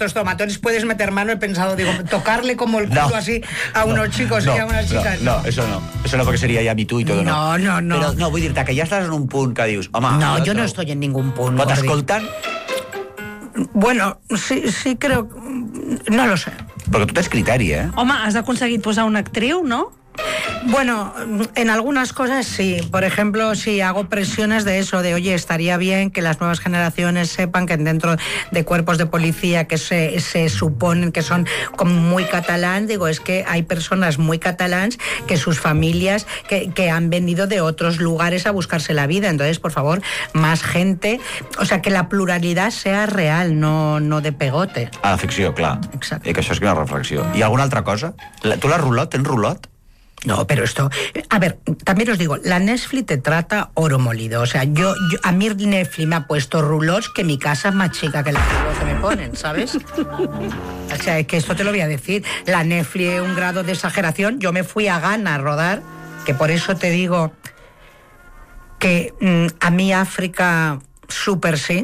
estos tomatones puedes meter mano, he pensado, digo, tocarle como el culo así a unos chicos y a unas chicas. No, eso no, perquè seria ja MeToo i tot, no. No. Però no, vull dir-te que ja estàs en un punt que dius, home... No, yo no estoy en ningún punto. Però t'escolten? Bueno, sí creo... No lo sé. Perquè tu tens criteri, eh? Home, has aconseguit posar una actriu, no? Bueno, en algunas cosas sí. Por ejemplo, si hago presiones de eso, de oye, estaría bien que las nuevas generaciones sepan que dentro de cuerpos de policía que se suponen que son como muy catalán, digo, es que hay personas muy catalans que sus familias que han venido de otros lugares a buscarse la vida. Entonces, por favor, más gente, o sea, que la pluralidad sea real, no de pegote. A la ficció, clar. Exacte. I que això és una reflexió. I alguna altra cosa? Tu la rulot? Tens rulot? No, pero esto... A ver, también os digo, la Netflix te trata oro molido. O sea, a mí Netflix me ha puesto rulots que mi casa es más chica que la rulos que me ponen, ¿sabes? O sea, es que esto te lo voy a decir. La Netflix es un grado de exageración. Yo me fui a Ghana a rodar, que por eso te digo que a mí África súper sí.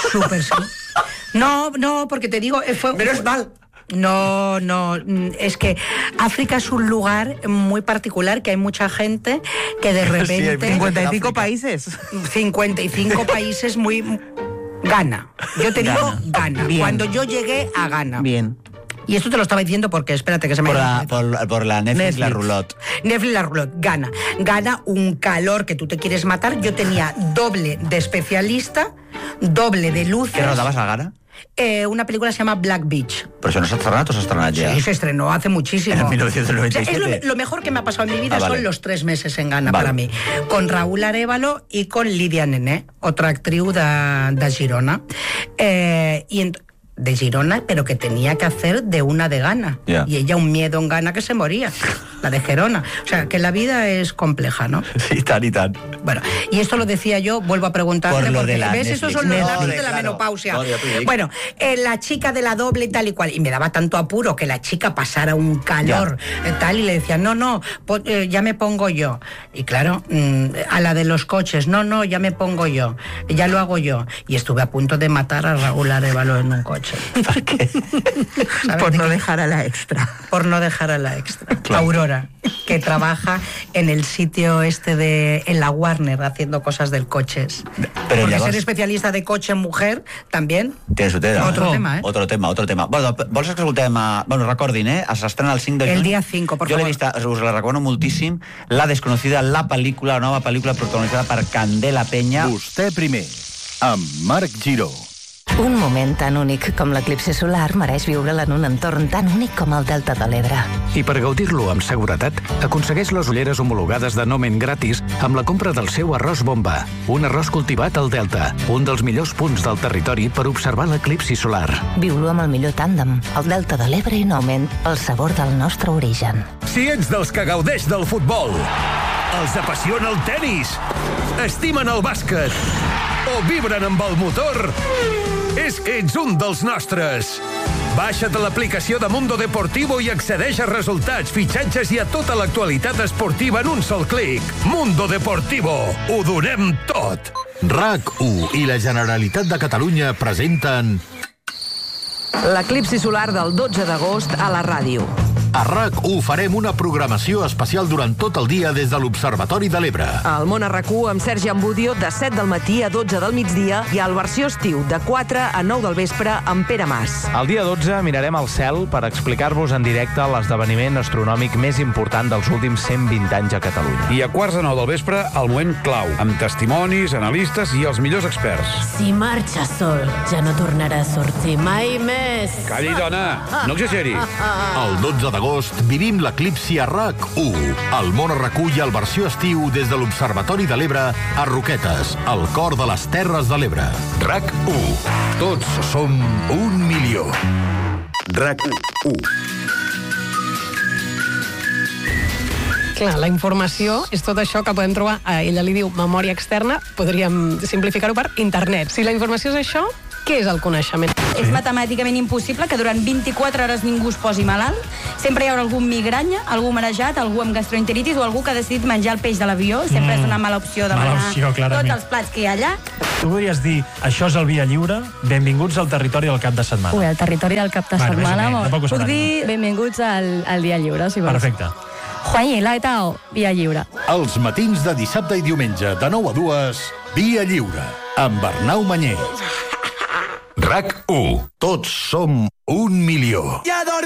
No, porque te digo... Menos mal. No, es que África es un lugar muy particular, que hay mucha gente que de repente... Sí, 55 países. 55 países muy... Ghana. Yo te digo Ghana. Bien. Cuando yo llegué a Ghana. Bien. Y esto te lo estaba diciendo porque, espérate que se me... Por la Netflix, la rulot. Netflix, la rulot. Ghana. Ghana, un calor que tú te quieres matar. Yo tenía doble de especialista, doble de luces. ¿Qué rodabas a Ghana? Una película se llama Black Beach. ¿Pero eso no se ha estrenado o se ha estrenado ya? Sí, se estrenó hace muchísimo. En 1997. O sea, es lo mejor que me ha pasado en mi vida. Vale. Son los 3 meses en Ghana para mí. Con Raúl Arévalo y con Lidia Nené, otra actriz de Girona. De Girona, pero que tenía que hacer de una de Ghana. Yeah. Y ella un miedo en Ghana que se moría. La de Gerona. O sea, que la vida es compleja, ¿no? Sí, tan y tan. Bueno, y esto lo decía yo, vuelvo a preguntarle, Por lo porque de la ¿ves? Netflix. Estos son los No, labios de claro. la menopausia. No, ya te digo. Bueno, la chica de la doble y tal y cual. Y me daba tanto apuro que la chica pasara un calor tal, y le decía, no, ya me pongo yo. Y claro, a la de los coches, no, ya me pongo yo. Ya lo hago yo. Y estuve a punto de matar a Raúl Arévalo en un coche. ¿Por qué? Por no dejar a la extra. Por no dejar a la extra. Claro. Aurora, que trabaja en el sitio en la Warner, haciendo cosas del coches. Però Porque llavors... ser especialista de coche mujer, también. Té su tema. Otro tema, ¿eh? Otro tema. Bueno, vols que escoltem... Bueno, recordin, s'estrena el 5 de juny. El día 5, por jo favor. l'he vista, us la recomano moltíssim. La desconocida, la nova pel·lícula protagonitzada per Candela Peña. Vostè primer, amb Marc Giró. Un moment tan únic com l'eclipsi solar mereix viure'l en un entorn tan únic com el Delta de l'Ebre. I per gaudir-lo amb seguretat, aconsegueix les ulleres homologades de Nomen gratis amb la compra del seu arròs bomba, un arròs cultivat al Delta, un dels millors punts del territori per observar l'eclipsi solar. Viu-lo amb el millor tàndem, el Delta de l'Ebre i Nomen, el sabor del nostre origen. Si ets dels que gaudeix del futbol, els apassiona el tenis, estimen el bàsquet o vibren amb el motor, és que ets un dels nostres. Baixa't a l'aplicació de Mundo Deportivo i accedeix a resultats, fitxatges i a tota l'actualitat esportiva en un sol clic. Mundo Deportivo. Ho donem tot. RAC1 i la Generalitat de Catalunya presenten l'eclipsi solar del 12 d'agost a la ràdio. A RAC1 farem una programació especial durant tot el dia des de l'Observatori de l'Ebre. Al món a RAC1 amb Sergi Ambudio de 7 del matí a 12 del migdia i al versió estiu de 4 a 9 del vespre amb Pere Mas. El dia 12 mirarem al cel per explicar-vos en directe l'esdeveniment astronòmic més important dels últims 120 anys a Catalunya. I a 8:45 del vespre, el moment clau, amb testimonis, analistes i els millors experts. Si marxa sol, ja no tornarà a sortir mai més. Calli, dona, no exageri. El 12 d'agost vivim l'eclipsi a RAC1. El món recull el versió estiu des de l'Observatori de l'Ebre a Roquetes, al cor de les Terres de l'Ebre. RAC1. Tots som 1.000.000. RAC1. Clar, la informació és tot això que podem trobar, ella li diu memòria externa, podríem simplificar-ho per internet. Si la informació és això, què és el coneixement? És matemàticament impossible que durant 24 hores ningú es posi malalt. Sempre hi haurà algú amb migranya, algú marejat, algú amb gastroenteritis o algú que ha decidit menjar el peix de l'avió. Sempre és una mala opció demanar tots els plats que hi ha allà. Tu podries dir, això és el Via Lliure, benvinguts al territori del cap de setmana. Ui, el territori del cap de setmana. Puc dir benvinguts al Dia Lliure, si vols. Perfecte. 欢迎来到 Via Lliure. Els matins de dissabte i diumenge, de 9 a 2, Via Lliure, amb Arnau Manyer. RAC 1. Tots som 1 milió. Ya dormí.